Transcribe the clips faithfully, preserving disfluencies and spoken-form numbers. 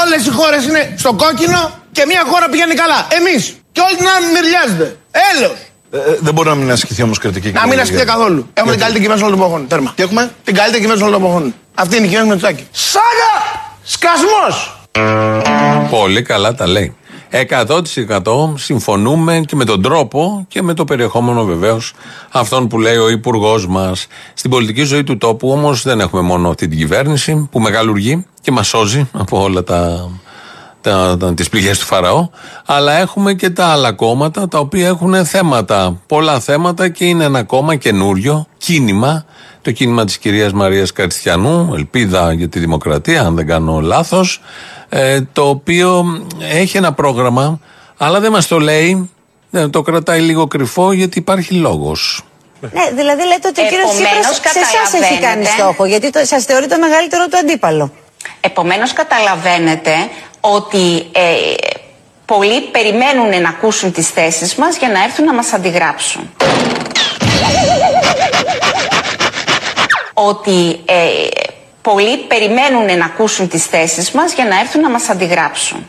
Όλες οι χώρες είναι στο κόκκινο και μια χώρα πηγαίνει καλά. Εμείς. Και όλοι να μυρλιάζετε. Έλεος. Ε, δεν μπορεί να μην ασκηθεί όμως κριτική. Να μην ασκηθεί καθόλου. Έχουμε την καλύτερη κυβέρνηση όλων των εποχών. Τέρμα. Τι έχουμε? Την καλύτερη κυβέρνηση όλων των εποχών. Αυτή είναι η κυβέρνηση Μητσοτάκη. Σάγα! Σκασμός! Πολύ καλά τα λέει. εκατό τοις εκατό συμφωνούμε και με τον τρόπο και με το περιεχόμενο βεβαίως αυτόν που λέει ο Υπουργός μας. Στην πολιτική ζωή του τόπου όμως δεν έχουμε μόνο αυτή την κυβέρνηση που μεγαλουργεί και μας σώζει από όλα τα, τα, τα, τις πληγές του Φαραώ, αλλά έχουμε και τα άλλα κόμματα τα οποία έχουν θέματα, πολλά θέματα, και είναι ένα κόμμα καινούριο κίνημα, το κίνημα της κυρίας Μαρίας Κριστιανού, Ελπίδα για τη Δημοκρατία, αν δεν κάνω λάθος, ε, το οποίο έχει ένα πρόγραμμα, αλλά δεν μας το λέει, δεν το κρατάει λίγο κρυφό γιατί υπάρχει λόγος. Ναι, δηλαδή λέτε ότι ο κύριος Τσίπρας σε εσάς έχει κάνει στόχο, γιατί το, σας θεωρεί το μεγαλύτερο του αντίπαλο. Επομένως καταλαβαίνετε ότι ε, πολλοί περιμένουν να ακούσουν τις θέσεις μας για να έρθουν να μας αντιγράψουν. Ότι ε, πολλοί περιμένουν να ακούσουν τις θέσεις μας για να έρθουν να μας αντιγράψουν.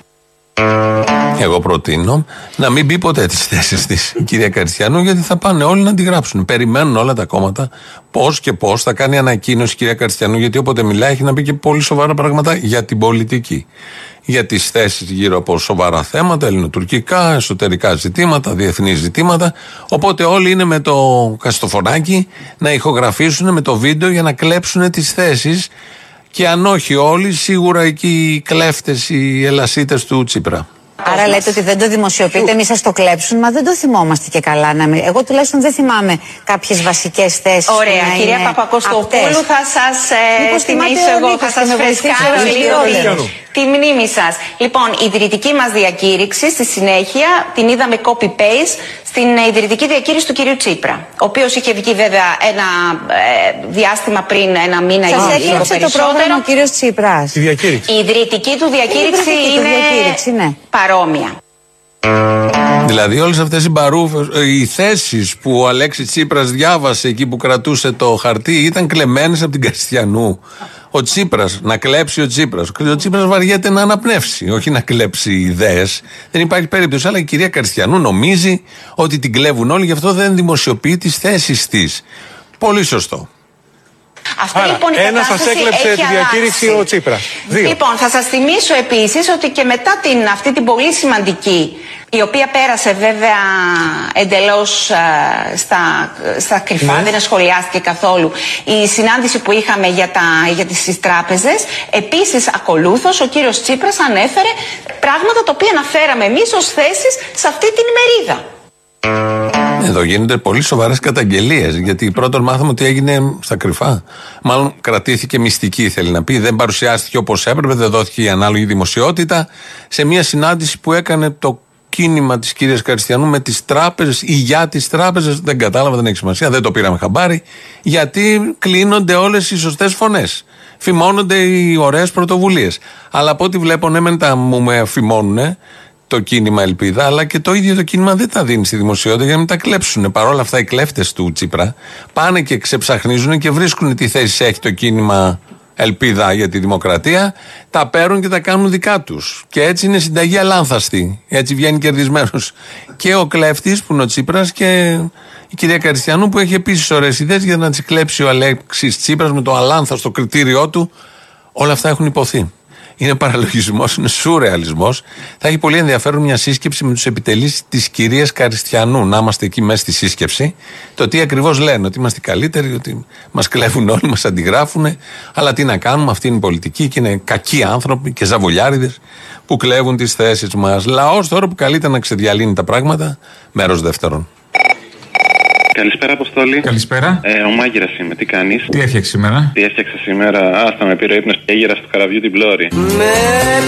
Εγώ προτείνω να μην πει ποτέ τις θέσεις της η κυρία Κριστιανού, γιατί θα πάνε όλοι να αντιγράψουν. Περιμένουν όλα τα κόμματα πώς και πώς θα κάνει ανακοίνωση η κυρία Κριστιανού, γιατί όποτε μιλάει έχει να πει και πολύ σοβαρά πράγματα για την πολιτική. Για τις θέσεις γύρω από σοβαρά θέματα, ελληνοτουρκικά, εσωτερικά ζητήματα, διεθνή ζητήματα. Οπότε όλοι είναι με το καστοφωνάκι να ηχογραφήσουν με το βίντεο για να κλέψουν τις θέσεις. Και αν όχι όλοι, σίγουρα εκεί οι κλέφτες, οι ελασίτες του Τσίπρα. Άρα λέτε ότι δεν το δημοσιοποιείτε, εμείς σας το κλέψουν, μα δεν το θυμόμαστε και καλά. Να μην... Εγώ τουλάχιστον δεν θυμάμαι κάποιες βασικές θέσεις. Ωραία, κυρία Παπακοστοπούλου, θα σας ε, θυμίσω εγώ, θα σας φρεσκάρω λίγο τη μνήμη σας. Λοιπόν, η ιδρυτική μας διακήρυξη στη συνέχεια την είδαμε copy-paste στην ιδρυτική διακήρυξη του κυρίου Τσίπρα, ο οποίος είχε βγει βέβαια ένα ε, διάστημα πριν, ένα μήνα ή λίγο περισσότερο. Σας έκλειψε το πρόγραμμα ο κύριος Τσίπρας. Η διακήρυξη. Η ιδρυτική του διακήρυξη η είναι διακήρυξη, ναι. παρόμοια. Δηλαδή όλες αυτές οι, μπαρούφες, οι θέσεις που ο Αλέξης Τσίπρας διάβασε εκεί που κρατούσε το χαρτί ήταν κλεμμένες από την Κριστιανού. Ο Τσίπρας, να κλέψει ο Τσίπρας. Ο Τσίπρας βαριέται να αναπνεύσει, όχι να κλέψει ιδέες. Δεν υπάρχει περίπτωση. Αλλά η κυρία Κριστιανού νομίζει ότι την κλέβουν όλοι, γι' αυτό δεν δημοσιοποιεί τις θέσεις της. Πολύ σωστό. Αυτή, Άρα, λοιπόν, ένα σας έκλεψε τη διακήρυξη ο Τσίπρας. Δύο. Λοιπόν, θα σας θυμίσω επίσης ότι και μετά την, αυτή την πολύ σημαντική, η οποία πέρασε βέβαια εντελώς α, στα, στα κρυφά, ναι. δεν σχολιάστηκε καθόλου, η συνάντηση που είχαμε για, τα, για τις τράπεζες, επίσης ακολούθως ο κύριος Τσίπρας ανέφερε πράγματα τα οποία αναφέραμε εμείς ως θέσεις σε αυτή την ημερίδα. Εδώ γίνονται πολύ σοβαρές καταγγελίες, γιατί πρώτον μάθαμε ότι έγινε στα κρυφά. Μάλλον κρατήθηκε μυστική, θέλει να πει. Δεν παρουσιάστηκε όπως έπρεπε, δεν δόθηκε η ανάλογη δημοσιότητα σε μια συνάντηση που έκανε το κίνημα της κυρίας Κριστιανού με τις τράπεζες ή για τις τράπεζες. Δεν κατάλαβα, δεν έχει σημασία, δεν το πήραμε χαμπάρι, γιατί κλείνονται όλες οι σωστές φωνές. Φημώνονται οι ωραίες πρωτοβουλίες. Αλλά από ό,τι βλέπω, ναι, μεν τα μου με φημώνουνε το κίνημα Ελπίδα, αλλά και το ίδιο το κίνημα δεν τα δίνει στη δημοσιότητα για να μην τα κλέψουν. Παρ' όλα αυτά, οι κλέφτες του Τσίπρα πάνε και ξεψαχνίζουν και βρίσκουν τι θέση έχει το κίνημα Ελπίδα για τη Δημοκρατία, τα παίρνουν και τα κάνουν δικά τους. Και έτσι είναι συνταγή αλάνθαστη. Έτσι βγαίνει κερδισμένος και ο κλέφτης που είναι ο Τσίπρας και η κυρία Κριστιανού που έχει επίσης ωραίες ιδέες για να τις κλέψει ο Αλέξης Τσίπρας με το αλάνθαστο κριτήριό του. Όλα αυτά έχουν υποθεί. Είναι παραλογισμός, είναι σουρεαλισμός. Θα έχει πολύ ενδιαφέρον μια σύσκεψη με τους επιτελείς της κυρίας Κριστιανού. Να είμαστε εκεί μέσα στη σύσκεψη. Το τι ακριβώς λένε, ότι είμαστε καλύτεροι, ότι μας κλέβουν όλοι, μας αντιγράφουν. Αλλά τι να κάνουμε, αυτή είναι η πολιτική και είναι κακοί άνθρωποι και ζαβολιάριδες που κλέβουν τις θέσεις μας. Λαός τώρα που καλείται να ξεδιαλύνει τα πράγματα. Μέρος δεύτερον. Καλησπέρα, Αποστόλη. Καλησπέρα. Ε, ο Μάγειρας είμαι, τι κάνεις? Τι έφτιαξε σήμερα? Τι έφτιαξα σήμερα? Άστα με πήρε ο ύπνος και έγερα στο καραβιού την πλώρη. Με